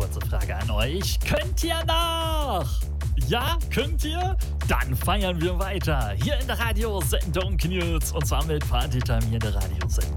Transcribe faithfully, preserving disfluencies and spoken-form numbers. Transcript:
kurze Frage an euch. Könnt ihr noch? Ja, könnt ihr? Dann feiern wir weiter hier in der Radiosendung Knüls und zwar mit Partytime hier in der Radiosendung.